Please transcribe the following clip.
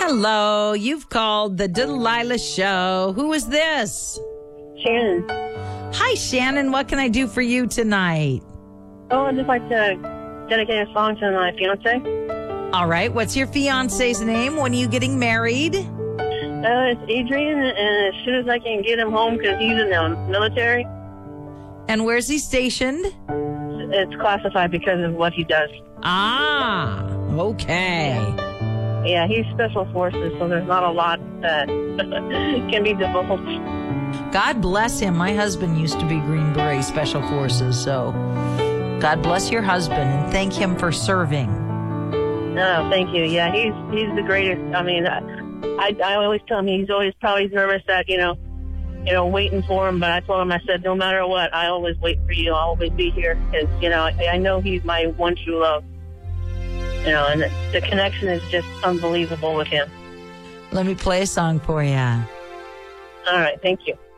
Hello, you've called the Delilah Show. Who is this? Shannon. Hi, Shannon. What can I do for you tonight? Oh, I'd just like to dedicate a song to my fiance. All right. What's your fiance's name? When are you getting married? It's Adrian, and as soon as I can get him home, because he's in the military, And where's he stationed? it's classified because of what he does. Ah, okay. Yeah, he's special forces, so there's not a lot that can be difficult. God bless him. My husband used to be Green Beret Special Forces, so God bless your husband and thank him for serving. No, thank you. Yeah, he's the greatest. I mean, I always tell him he's always probably nervous that, waiting for him, but I told him, I said, no matter what, I always wait for you. I'll always be here because, I know he's my one true love. And the connection is just unbelievable with him. Let me play a song for you. All right, thank you.